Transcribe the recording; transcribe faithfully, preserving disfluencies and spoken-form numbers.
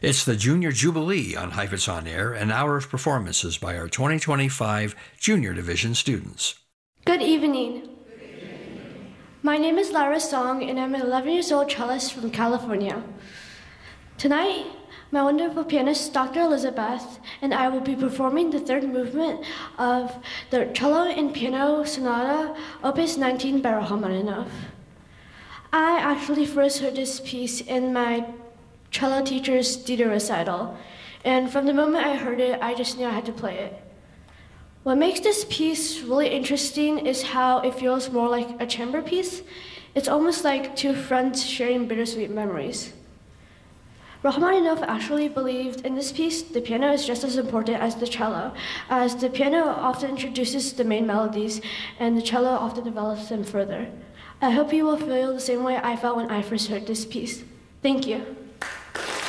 It's the Junior Jubilee on Heifetz On Air, an hour of performances by our twenty twenty-five Junior Division students. Good evening. My name is Lara Song, and I'm an eleven years old cellist from California. Tonight, my wonderful pianist, Doctor Elizabeth, and I will be performing the third movement of the Cello and Piano Sonata, Opus nineteen by Rachmaninoff. I actually first heard this piece in my cello teacher's theater recital, and from the moment I heard it, I just knew I had to play it. What makes this piece really interesting is how it feels more like a chamber piece. It's almost like two friends sharing bittersweet memories. Rachmaninoff actually believed in this piece the piano is just as important as the cello, as the piano often introduces the main melodies and the cello often develops them further. I hope you will feel the same way I felt when I first heard this piece. Thank you.